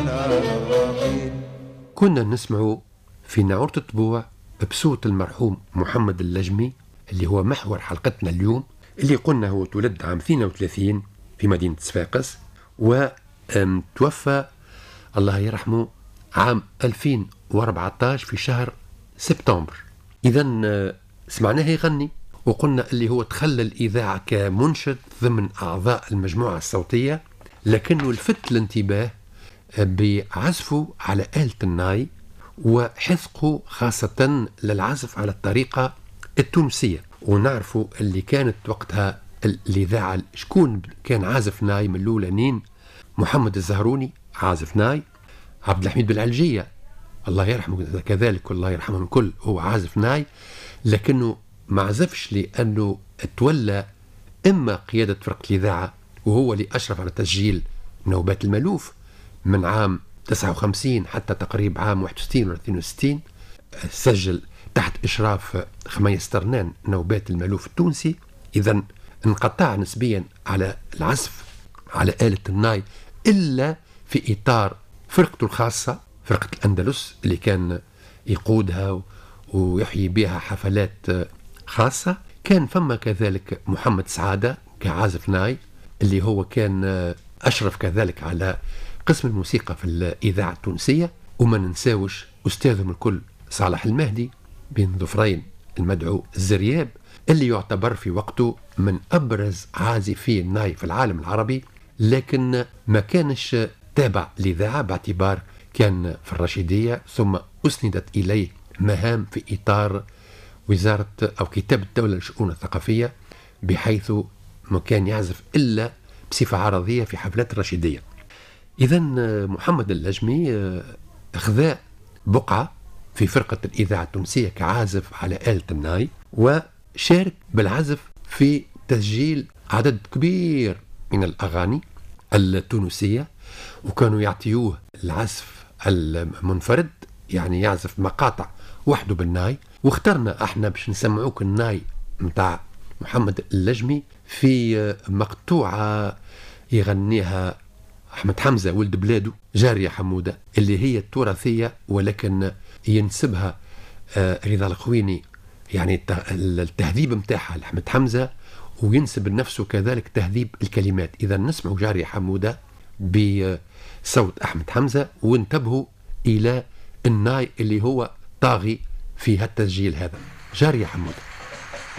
كنا نسمع في نعورة الطبوع بصوت المرحوم محمد اللجمي اللي هو محور حلقتنا اليوم، اللي قلنا هو تولد عام 32 في مدينة صفاقس وتوفى الله يرحمه عام 2014 في شهر سبتمبر. إذا سمعناه يغني وقلنا اللي هو تخلى الإذاعة كمنشد ضمن أعضاء المجموعة الصوتية، لكنه لفت الانتباه بعزفه على آلة الناي وحثقه خاصة للعزف على الطريقة التونسية. ونعرفوا اللي كانت وقتها الإذاعة شكون كان عازف ناي من الأولانيين؟ محمد الزهروني عازف ناي، عبد الحميد بالعلجية الله يرحمه كذلك والله يرحمهم الكل هو عازف ناي، لكنه ما عزفش لأنه تولى إما قيادة فرقة الإذاعة وهو اللي أشرف على تسجيل نوبات المألوف من عام 59 حتى تقريبا عام 61 و 62 سجل تحت إشراف خميس ترنان نوبات المألوف التونسي. إذن انقطع نسبيا على العزف على آلة الناي إلا في إطار فرقته الخاصة فرقة الأندلس اللي كان يقودها ويحيي بها حفلات خاصة. كان فما كذلك محمد سعادة كعازف ناي اللي هو كان أشرف كذلك على قسم الموسيقى في الإذاعة التونسية. وما ننساوش أستاذهم الكل صالح المهدي بن ظفرين المدعو الزرياب اللي يعتبر في وقته من أبرز عازفي الناي في العالم العربي، لكن ما كانش تابع الإذاعة باعتبار كان في الرشيدية، ثم أسندت إليه مهام في إطار وزارة أو كتاب الدولة للشؤون الثقافية، بحيث ما كان يعزف إلا بصفة عرضية في حفلات الرشيدية. إذن محمد اللجمي أخذ بقعة في فرقة الإذاعة التونسية كعازف على آلة الناي، وشارك بالعزف في تسجيل عدد كبير من الأغاني التونسية، وكانوا يعطيوه العزف المنفرد يعني يعزف مقاطع وحده بالناي. واخترنا احنا باش نسمعوك الناي متاع محمد اللجمي في مقطوعة يغنيها أحمد حمزة ولد بلاده جارية حمودة، اللي هي التراثية ولكن ينسبها رضا الخويني يعني التهذيب متاعها لأحمد حمزة، وينسب لنفسه كذلك تهذيب الكلمات. إذا نسمع جارية حمودة بصوت أحمد حمزة وانتبهوا إلى الناي اللي هو طاغي في هالتسجيل هذا. جارية حمودة.